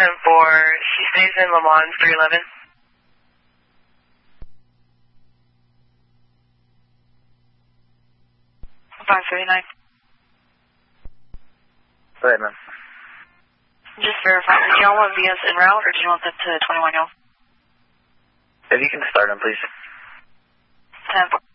She stays in Le Mans 311. 539. Go ahead, ma'am. Just verify, did y'all want VS en route, or do you want them to 21 y'all? If you can start them, please. 10.